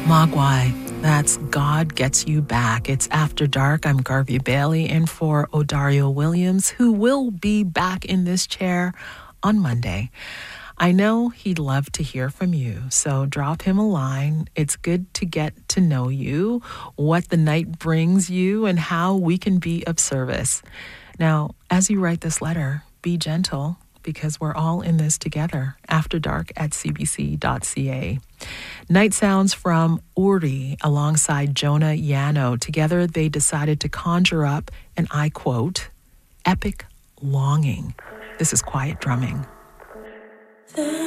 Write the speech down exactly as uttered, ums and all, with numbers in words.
Mogwai, that's God Gets You Back. It's After Dark. I'm Garvey Bailey in for Odario Williams, who will be back in this chair on Monday. I know he'd love to hear from you, so drop him a line. It's good to get to know you, what the night brings you, and how we can be of service. Now, as you write this letter, be gentle, because we're all in this together. After Dark at c b c dot c a. Night sounds from Uri alongside Jonah Yano. Together they decided to conjure up, and I quote, epic longing. This is quiet drumming. The